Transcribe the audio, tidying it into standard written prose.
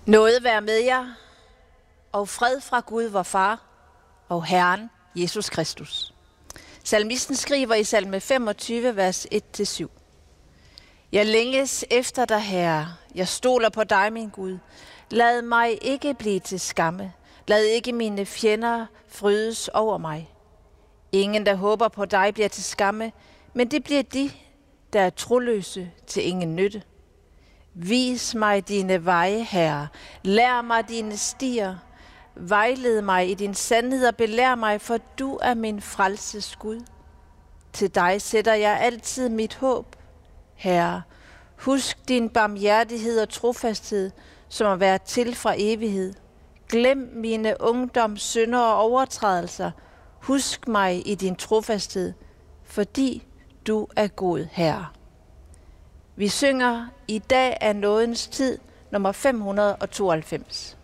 Nåde være med jer, og fred fra Gud vor Far og Herren Jesus Kristus. Salmisten skriver i salme 25, vers 1-7. Jeg længes efter dig, Herre. Jeg stoler på dig, min Gud. Lad mig ikke blive til skamme. Lad ikke mine fjender frydes over mig. Ingen, der håber på dig, bliver til skamme, men det bliver de, der er troløse til ingen nytte. Vis mig dine veje, Herre. Lær mig dine stier. Vejled mig i din sandhed og belær mig, for du er min frelses Gud. Til dig sætter jeg altid mit håb. Herre, husk din barmhjertighed og trofasthed, som har været til fra evighed. Glem mine ungdoms synder og overtrædelser. Husk mig i din trofasthed, fordi du er god, Herre. Vi synger i dag af nådens tid nummer 592.